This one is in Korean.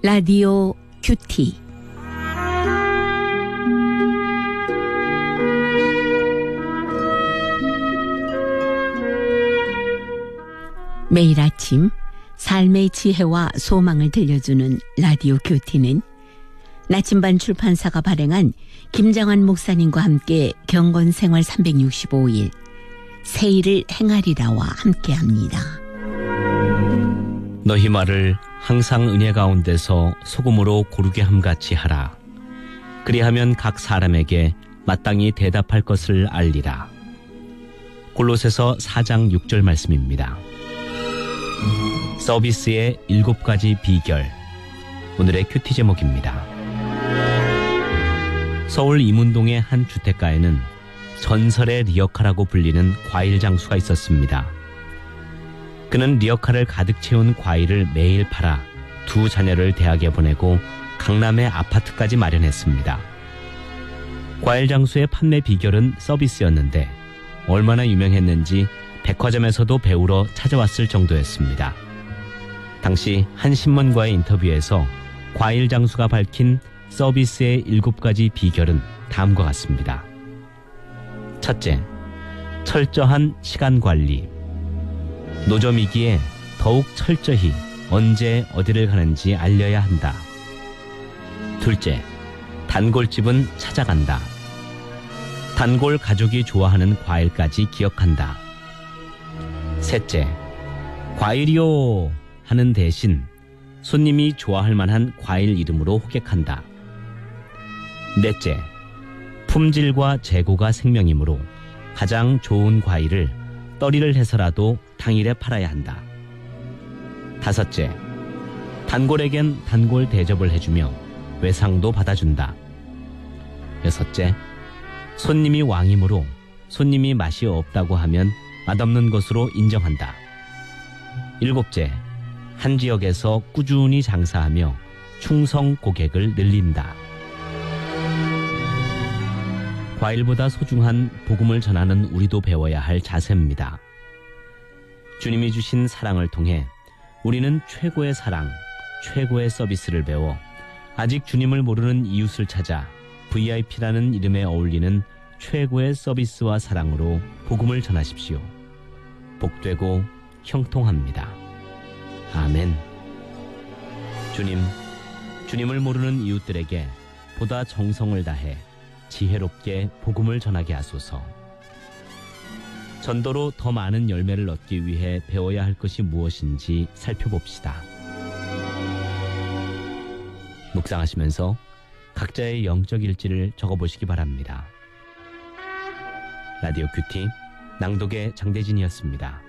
라디오 큐티. 매일 아침 삶의 지혜와 소망을 들려주는 라디오 큐티는 나침반 출판사가 발행한 김정환 목사님과 함께 경건생활 365일 새일을 행하리라와 함께합니다. 너희 말을 항상 은혜 가운데서 소금으로 고르게 함같이 하라. 그리하면 각 사람에게 마땅히 대답할 것을 알리라. 골로새서 4장 6절 말씀입니다. 서비스의 7가지 비결. 오늘의 큐티 제목입니다. 서울 이문동의 한 주택가에는 전설의 리어카라고 불리는 과일 장수가 있었습니다. 그는 리어카를 가득 채운 과일을 매일 팔아 두 자녀를 대학에 보내고 강남에 아파트까지 마련했습니다. 과일 장수의 판매 비결은 서비스였는데 얼마나 유명했는지 백화점에서도 배우러 찾아왔을 정도였습니다. 당시 한 신문과의 인터뷰에서 과일 장수가 밝힌 서비스의 7가지 비결은 다음과 같습니다. 첫째, 철저한 시간 관리. 노점이기에 더욱 철저히 언제 어디를 가는지 알려야 한다. 둘째, 단골집은 찾아간다. 단골 가족이 좋아하는 과일까지 기억한다. 셋째, 과일이요 하는 대신 손님이 좋아할 만한 과일 이름으로 호객한다. 넷째, 품질과 재고가 생명이므로 가장 좋은 과일을 떨이를 해서라도 당일에 팔아야 한다. 다섯째, 단골에겐 단골 대접을 해주며 외상도 받아준다. 여섯째, 손님이 왕이므로 손님이 맛이 없다고 하면 맛없는 것으로 인정한다. 일곱째, 한 지역에서 꾸준히 장사하며 충성 고객을 늘린다. 과일보다 소중한 복음을 전하는 우리도 배워야 할 자세입니다. 주님이 주신 사랑을 통해 우리는 최고의 사랑, 최고의 서비스를 배워 아직 주님을 모르는 이웃을 찾아 VIP라는 이름에 어울리는 최고의 서비스와 사랑으로 복음을 전하십시오. 복되고 형통합니다. 아멘. 주님을 모르는 이웃들에게 보다 정성을 다해 지혜롭게 복음을 전하게 하소서. 전도로 더 많은 열매를 얻기 위해 배워야 할 것이 무엇인지 살펴봅시다. 묵상하시면서 각자의 영적 일지를 적어보시기 바랍니다. 라디오 큐티 낭독의 장대진이었습니다.